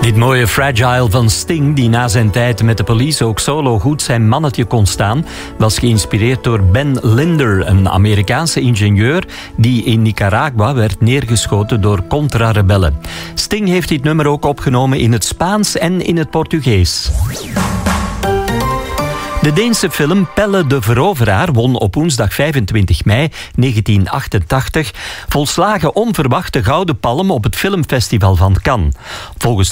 Dit mooie Fragile van Sting, die na zijn tijd met de Police ook solo goed zijn mannetje kon staan, was geïnspireerd door Ben Linder, een Amerikaanse ingenieur die in Nicaragua werd neergeschoten door contra-rebellen. Sting heeft dit nummer ook opgenomen in het Spaans en in het Portugees. De Deense film Pelle de Veroveraar won op woensdag 25 mei 1988 volslagen onverwacht de Gouden Palm op het filmfestival van Cannes. Volgens